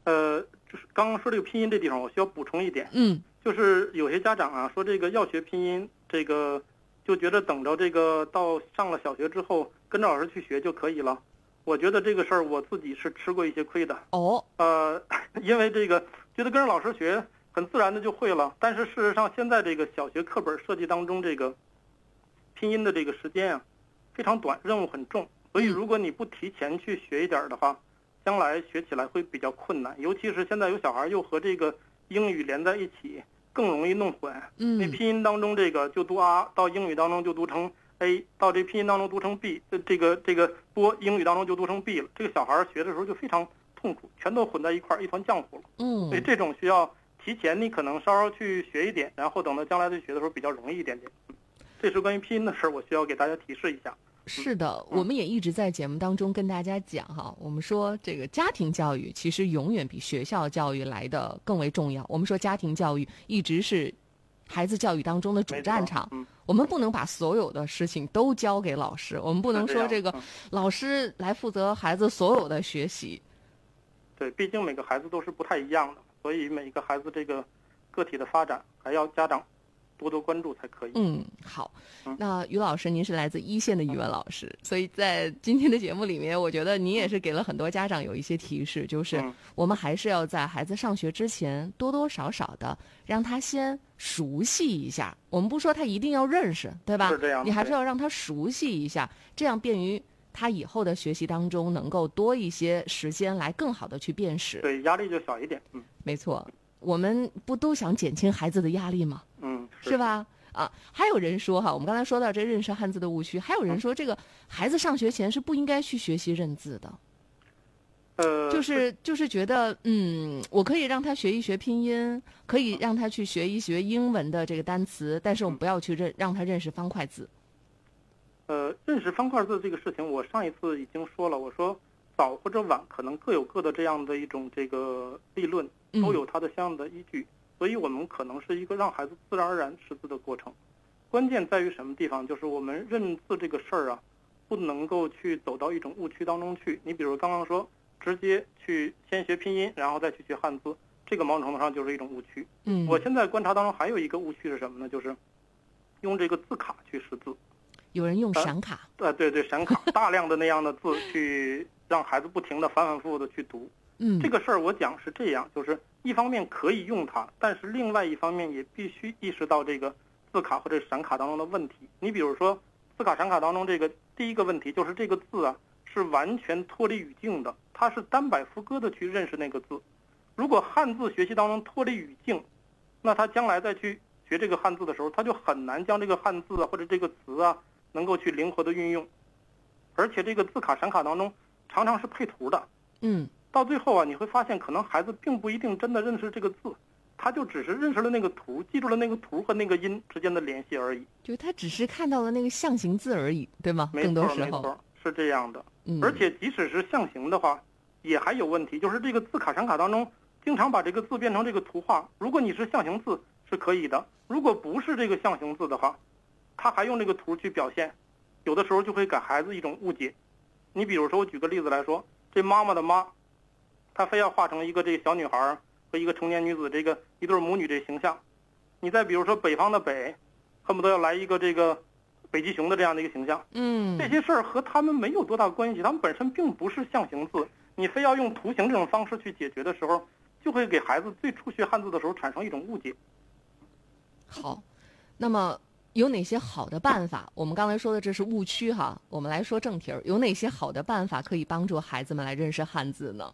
就是刚刚说这个拼音这地方，我需要补充一点。就是有些家长啊说这个要学拼音，这个就觉得等着这个到上了小学之后跟着老师去学就可以了。我觉得这个事儿我自己是吃过一些亏的。因为这个觉得跟着老师学很自然的就会了，但是事实上现在这个小学课本设计当中，这个拼音的这个时间啊非常短，任务很重，所以如果你不提前去学一点的话，将来学起来会比较困难，尤其是现在有小孩又和这个英语连在一起，更容易弄混。那拼音当中这个就读 R， 到英语当中就读成 A， 到这拼音当中读成 B， 这个波英语当中就读成 B 了。这个小孩学的时候就非常痛苦，全都混在一块儿，一团浆糊了。所以这种需要提前，你可能稍稍去学一点，然后等到将来再学的时候比较容易一点点。这是关于拼音的事儿，我需要给大家提示一下。 是的，我们也一直在节目当中跟大家讲哈，我们说这个家庭教育其实永远比学校教育来的更为重要。我们说家庭教育一直是孩子教育当中的主战场，我们不能把所有的事情都交给老师，我们不能说这个老师来负责孩子所有的学习。 对，毕竟每个孩子都是不太一样的，所以每一个孩子这个个体的发展还要家长多多关注才可以。 好，那于老师您是来自一线的语文老师，所以在今天的节目里面，我觉得您也是给了很多家长有一些提示，就是我们还是要在孩子上学之前多多少少的让他先熟悉一下，我们不说他一定要认识，对吧？ 是这样， 你还是要让他熟悉一下，这样便于他以后的学习当中能够多一些时间来更好的去辨识， 对，压力就小一点。 没错，我们不都想减轻孩子的压力吗？是吧？还有人说哈，我们刚才说到这认识汉字的误区，还有人说这个孩子上学前是不应该去学习认字的。就是觉得我可以让他学一学拼音，可以让他去学一学英文的这个单词，但是我们不要去让他认识方块字。 认识方块字这个事情，我上一次已经说了，我说早或者晚可能各有各的这样的一种这个立论，都有它的相应的依据。所以我们可能是一个让孩子自然而然识字的过程，关键在于什么地方？就是我们认字这个事儿啊，不能够去走到一种误区当中去。你比如刚刚说，直接去先学拼音，然后再去学汉字，这个某种程度上就是一种误区。我现在观察当中还有一个误区是什么呢？就是用这个字卡去识字。 有人用闪卡。 对，闪卡，大量的那样的字去让孩子不停的反反复复的去读。这个事儿我讲是这样，就是一方面可以用它，但是另外一方面也必须意识到这个字卡或者闪卡当中的问题。你比如说字卡闪卡当中这个第一个问题就是这个字啊是完全脱离语境的，它是单摆副歌的去认识那个字。如果汉字学习当中脱离语境，那他将来再去学这个汉字的时候，他就很难将这个汉字啊或者这个词啊能够去灵活的运用。而且这个字卡闪卡当中常常是配图的。到最后啊，你会发现可能孩子并不一定真的认识这个字，他就只是认识了那个图，记住了那个图和那个音之间的联系而已。 就他只是看到了那个象形字而已，对吗？ 没错， 更多时候没错，是这样的。而且即使是象形的话，也还有问题，就是这个字卡闪卡当中经常把这个字变成这个图画。如果你是象形字是可以的，如果不是这个象形字的话，他还用这个图去表现，有的时候就会给孩子一种误解。你比如说，我举个例子来说，这妈妈的妈，她非要画成一个这个小女孩和一个成年女子这个一对母女这形象。你再比如说北方的北，恨不得要来一个这个北极熊的这样的一个形象。这些事儿和他们没有多大关系，他们本身并不是象形字，你非要用图形这种方式去解决的时候，就会给孩子最初学汉字的时候产生一种误解。 好，那么有哪些好的办法？我们刚才说的这是误区哈，我们来说正题儿，有哪些好的办法可以帮助孩子们来认识汉字呢？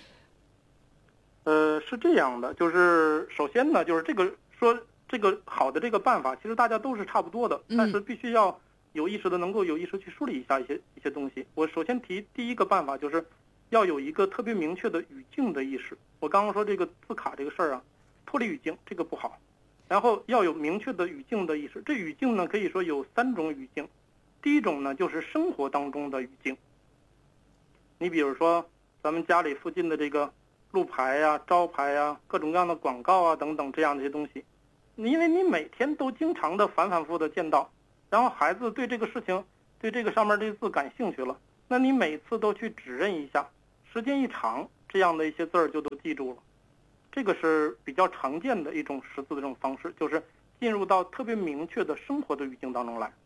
是这样的，就是首先呢，就是这个好的这个办法，其实大家都是差不多的，但是必须要有意识的能够有意识去梳理一下一些东西。我首先提第一个办法，就是要有一个特别明确的语境的意识。我刚刚说这个字卡这个事儿啊，脱离语境这个不好，然后要有明确的语境的意识。这语境呢，可以说有3种语境。第一种呢，就是生活当中的语境。你比如说咱们家里附近的这个路牌啊、招牌啊、各种各样的广告啊等等这样的一些东西，因为你每天都经常的反反复复的见到，然后孩子对这个事情，对这个上面这个字感兴趣了，那你每次都去指认一下，时间一长， 这样的一些字儿就都记住了。这个是比较常见的一种识字的这种方式，就是进入到特别明确的生活的语境当中来。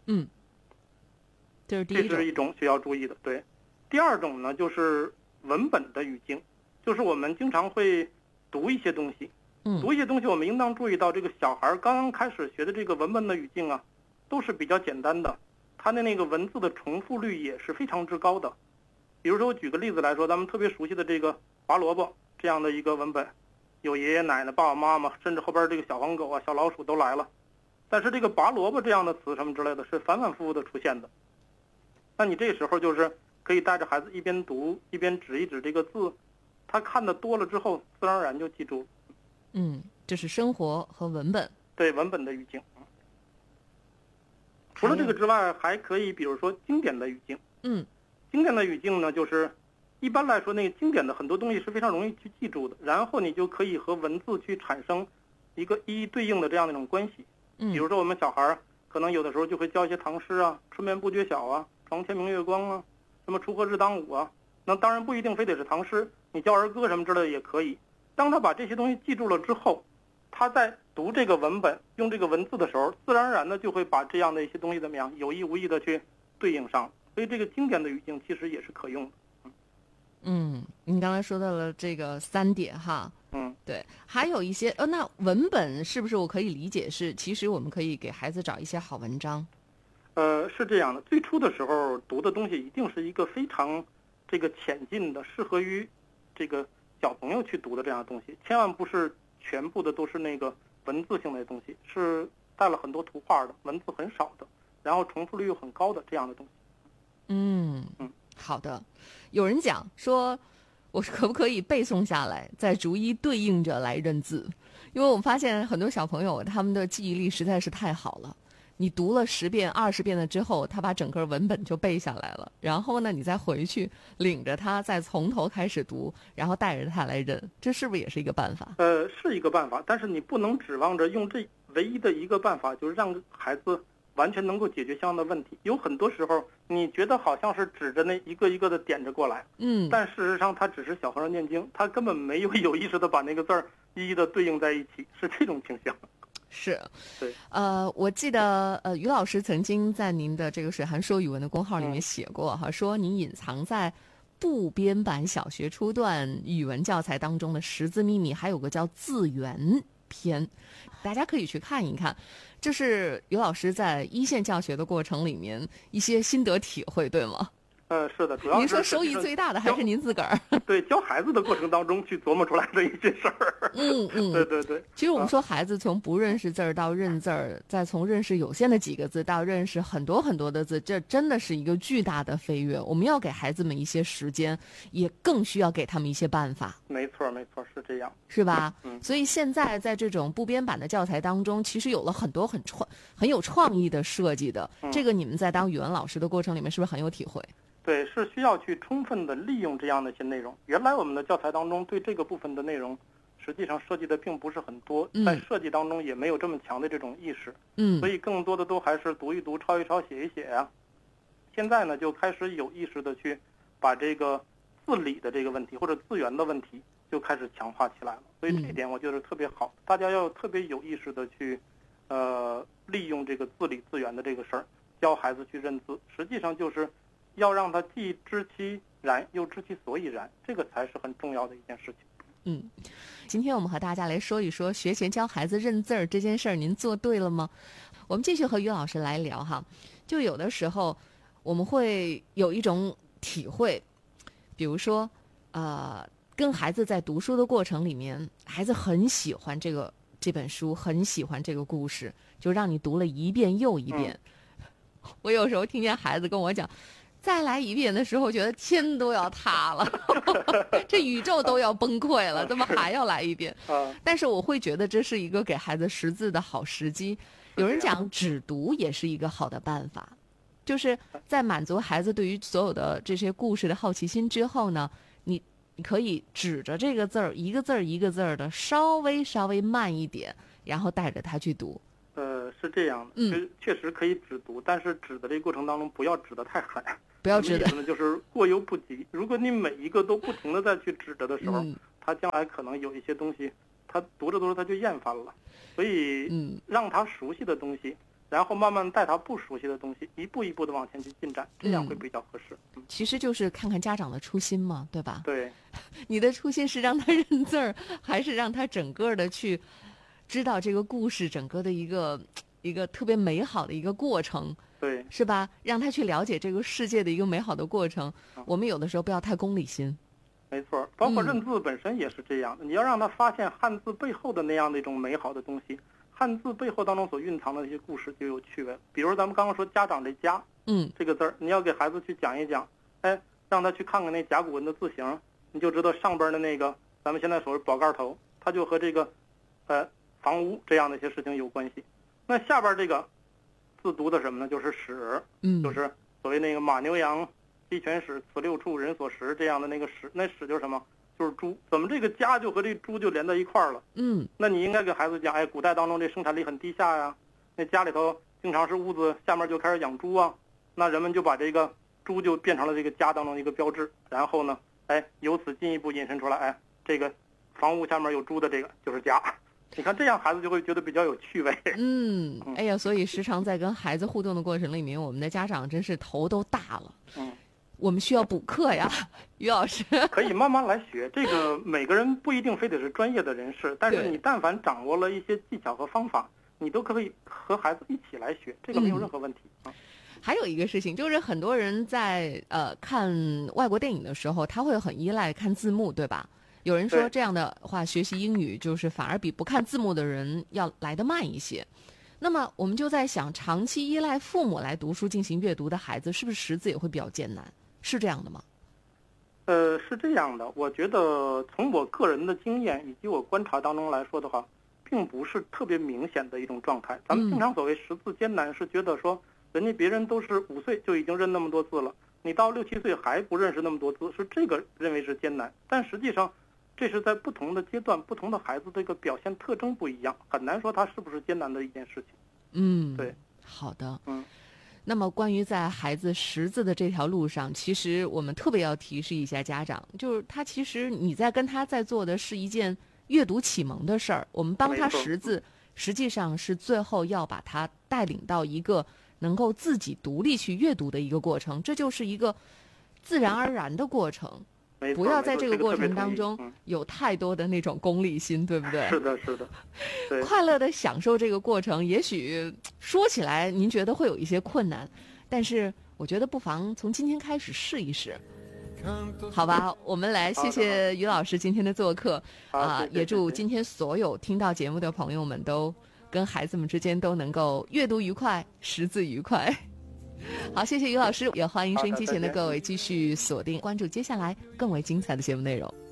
这是一种需要注意的。对，第二种呢就是文本的语境，就是我们经常会读一些东西，读一些东西，我们应当注意到这个小孩刚刚开始学的这个文本的语境啊，都是比较简单的，他的那个文字的重复率也是非常之高的。比如说我举个例子来说，咱们特别熟悉的这个拔萝卜这样的一个文本，有爷爷奶奶、爸爸妈妈，甚至后边这个小黄狗啊、小老鼠都来了，但是这个拔萝卜这样的词什么之类的是反反复复的出现的。那你这时候就是可以带着孩子一边读一边指一指这个字，他看的多了之后自然而然就记住了。 这是生活和文本， 对，文本的语境。除了这个之外，还可以比如说经典的语境。经典的语境呢，就是一般来说那个经典的很多东西是非常容易去记住的，然后你就可以和文字去产生一个一一对应的这样的一种关系。比如说我们小孩可能有的时候就会教一些唐诗啊，春眠不觉晓啊，床前明月光啊，什么锄禾日当午啊，那当然不一定非得是唐诗，你教儿歌什么之类的也可以。当他把这些东西记住了之后，他在读这个文本用这个文字的时候，自然而然的就会把这样的一些东西怎么样有意无意的去对应上，所以这个经典的语境其实也是可用的。 你刚才说到了这个3点哈。对，还有一些那文本是不是我可以理解是其实我们可以给孩子找一些好文章？ 是这样的，最初的时候读的东西一定是一个非常这个浅近的，适合于这个小朋友去读的这样的东西，千万不是全部的都是那个文字性的东西，是带了很多图画的，文字很少的，然后重复率又很高的这样的东西。 好的。有人讲说我可不可以背诵下来，再逐一对应着来认字？因为我们发现很多小朋友他们的记忆力实在是太好了，你读了10遍、20遍了之后，他把整个文本就背下来了，然后呢，你再回去领着他再从头开始读，然后带着他来认，这是不是也是一个办法？ 是一个办法，但是你不能指望着用这唯一的一个办法，就是让孩子完全能够解决相应的问题。有很多时候你觉得好像是指着那一个一个的点着过来，但事实上他只是小和尚念经，他根本没有意识的把那个字儿一一的对应在一起，是这种倾向。 是， 对， 我记得于老师曾经在您的这个水寒说语文的公号里面写过哈，说您隐藏在部编版小学初段语文教材当中的识字秘密还有个叫字源篇，大家可以去看一看，这是于老师在一线教学的过程里面一些心得体会，对吗？ 是的，主要是您说收益最大的还是您自个儿？ 对，教孩子的过程当中去琢磨出来的一些事儿。对。 其实我们说孩子从不认识字儿到认字儿，再从认识有限的几个字到认识很多很多的字，这真的是一个巨大的飞跃。我们要给孩子们一些时间，也更需要给他们一些办法。 没错，是这样， 是吧？所以现在在这种部编版的教材当中，其实有了很多很有创意的设计的。这个你们在当语文老师的过程里面，是不是很有体会？ 对，是需要去充分的利用这样的一些内容。原来我们的教材当中对这个部分的内容实际上设计的并不是很多，在设计当中也没有这么强的这种意识，所以更多的都还是读一读、抄一抄、写一写啊。现在呢，就开始有意识的去把这个字理的这个问题或者字源的问题就开始强化起来了。所以这一点我觉得特别好，大家要特别有意识的去利用这个字理字源的这个事儿，教孩子去认字，实际上就是要让他既知其然又知其所以然，这个才是很重要的一件事情。 今天我们和大家来说一说学前教孩子认字儿这件事儿，您做对了吗？我们继续和于老师来聊哈。就有的时候我们会有一种体会，比如说跟孩子在读书的过程里面，孩子很喜欢这本书，很喜欢这个故事，就让你读了一遍又一遍。我有时候听见孩子跟我讲，再来一遍的时候，觉得天都要塌了，这宇宙都要崩溃了，怎么还要来一遍？但是我会觉得这是一个给孩子识字的好时机。有人讲只读也是一个好的办法，就是在满足孩子对于所有的这些故事的好奇心之后呢，你可以指着这个字儿，一个字儿一个字儿的稍微慢一点，然后带着他去读。 是这样的，确实可以指读，但是指的这个过程当中不要指得太狠。 不要指的就是过犹不及。如果你每一个都不停的再去指着的时候，他将来可能有一些东西，他读着读着他就厌烦了。所以，让他熟悉的东西，然后慢慢带他不熟悉的东西，一步一步的往前去进展，这样会比较合适。 其实就是看看家长的初心嘛，对吧？ 对， 你的初心是让他认字儿，还是让他整个的去知道这个故事整个的一个特别美好的一个过程？ 对， 是吧？让他去了解这个世界的一个美好的过程。我们有的时候不要太功利心。 没错，包括认字本身也是这样的。你要让他发现汉字背后的那样的一种美好的东西，汉字背后当中所蕴藏的一些故事就有趣味。比如咱们刚刚说家长这家，这个字儿，你要给孩子去讲一讲，让他去看看那甲骨文的字形，你就知道上边的那个咱们现在所谓宝盖头，它就和这个房屋这样的一些事情有关系。那下边这个字读的什么呢？就是史，就是所谓那个马牛羊鸡犬豕此六畜人所食这样的那个豕，那豕就是什么？就是猪。怎么这个家就和这猪就连在一块儿了？那你应该给孩子讲，古代当中这生产力很低下呀，那家里头经常是屋子下面就开始养猪啊，那人们就把这个猪就变成了这个家当中的一个标志，然后呢，由此进一步引申出来，这个房屋下面有猪的这个就是家。你看这样孩子就会觉得比较有趣味。 哎呀，所以时常在跟孩子互动的过程里面，我们的家长真是头都大了。我们需要补课呀，于老师。 可以慢慢来学，这个每个人不一定非得是专业的人士，但是你但凡掌握了一些技巧和方法，你都可以和孩子一起来学，这个没有任何问题。 还有一个事情就是很多人在看外国电影的时候，他会很依赖看字幕，对吧？有人说这样的话，学习英语就是反而比不看字幕的人要来得慢一些。那么我们就在想，长期依赖父母来读书进行阅读的孩子，是不是识字也会比较艰难？是这样的吗？ 是这样的。我觉得从我个人的经验以及我观察当中来说的话，并不是特别明显的一种状态。咱们经常所谓识字艰难，是觉得说人家别人都是5岁就已经认那么多字了，你到6、7岁还不认识那么多字，是这个认为是艰难。但实际上这是在不同的阶段，不同的孩子这个表现特征不一样，很难说他是不是艰难的一件事情。对， 好的。那么关于在孩子识字的这条路上，其实我们特别要提示一下家长，就是他其实你在跟他在做的是一件阅读启蒙的事儿，我们帮他识字，实际上是最后要把他带领到一个能够自己独立去阅读的一个过程，这就是一个自然而然的过程。不要在这个过程当中有太多的那种功利心，对不对？ 是的，是的。对， 快乐的享受这个过程，也许说起来您觉得会有一些困难，但是我觉得不妨从今天开始试一试。好吧，我们来谢谢于老师今天的做客也祝今天所有听到节目的朋友们都跟孩子们之间都能够阅读愉快，识字愉快。好，谢谢于老师，也欢迎收音机前的各位继续锁定关注接下来更为精彩的节目内容。